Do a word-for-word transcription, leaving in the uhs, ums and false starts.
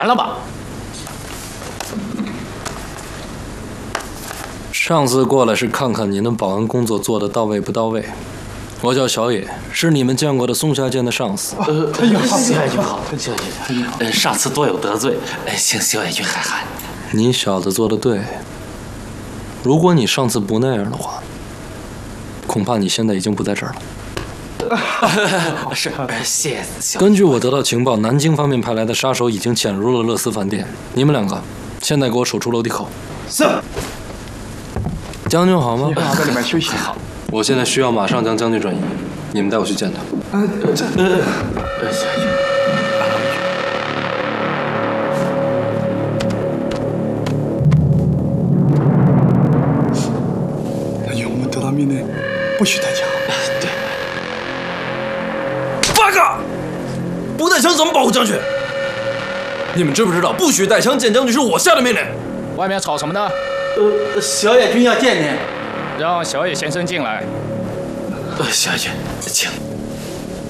完了吧？ 上次过来是看看您的保安工作做得到位不到位。我叫小野，是你们见过的松下健的上司。 呃，小野君好，小野君好。呃，上次多有得罪，呃，请小野君海涵。 你小子做得对。如果你上次不那样的话，恐怕你现在已经不在这儿了。 是，谢谢。 根据我得到情报，南京方面派来的杀手已经潜入了乐思饭店。你们两个现在给我守出楼梯口。 是。 将军好吗？ 好，在里面休息。 好。 我现在需要马上将将军转移，你们带我去见他。 呃，这呃， 呃，小野君。 将军，我们得到命令，不许带枪。 对。 八嘎！不带枪怎么保护将军？你们知不知道不许带枪见将军是我下的命令？ 外面吵什么呢？ 呃，小野君要见您。 让小野先生进来。 呃，小野君，请。